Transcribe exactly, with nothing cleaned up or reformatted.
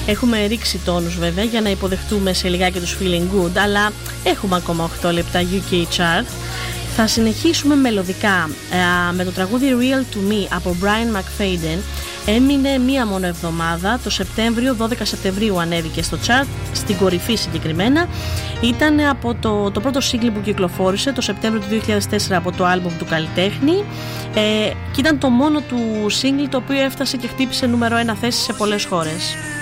Έχουμε ρίξει τόνους βέβαια για να υποδεχτούμε σε λιγάκι τους Feeling Good, αλλά έχουμε ακόμα οκτώ λεπτά γιου κέι Chart. Θα συνεχίσουμε μελωδικά ε, με το τραγούδι Real to Me από Brian McFadden. Έμεινε μία μόνο εβδομάδα, το Σεπτέμβριο, δώδεκα Σεπτεμβρίου ανέβηκε στο chart, στην κορυφή συγκεκριμένα. Ήταν από το, το πρώτο single που κυκλοφόρησε το Σεπτέμβριο του δύο χιλιάδες τέσσερα από το άλμπουμ του καλλιτέχνη, ε, και ήταν το μόνο του single το οποίο έφτασε και χτύπησε νούμερο ένα θέση σε πολλές χώρες.